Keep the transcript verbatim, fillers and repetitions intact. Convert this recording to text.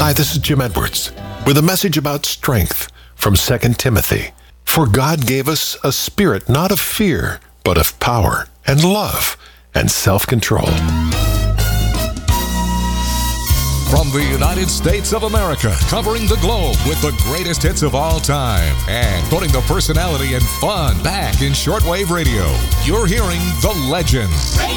Hi, this is Jim Edwards with a message about strength from Second Timothy. For God gave us a spirit not of fear, but of power and love and self-control. From the United States of America, covering the globe with the greatest hits of all time and putting the personality and fun back in shortwave radio, you're hearing The Legends.